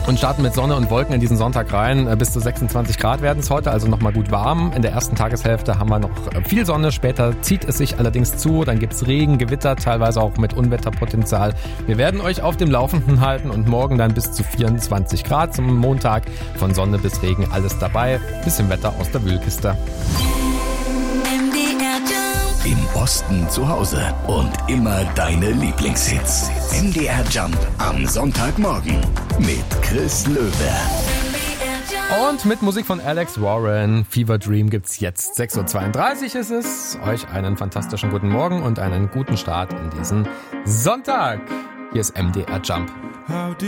und starten mit Sonne und Wolken in diesen Sonntag rein. Bis zu 26 Grad werden es heute, also nochmal gut warm. In der ersten Tageshälfte haben wir noch viel Sonne, später zieht es sich allerdings zu. Dann gibt's Regen, Gewitter, teilweise auch mit Unwetterpotenzial. Wir werden euch auf dem Laufenden halten und morgen dann bis zu 24 Grad zum Montag. Von Sonne bis Regen alles dabei. Bisschen Wetter aus der Wühlkiste. Im Osten zu Hause und immer deine Lieblingshits. MDR Jump am Sonntagmorgen mit Chris Löwe. Und mit Musik von Alex Warren. Fever Dream gibt's jetzt. 6.32 Uhr ist es. Euch einen fantastischen guten Morgen und einen guten Start in diesen Sonntag. Hier ist MDR Jump.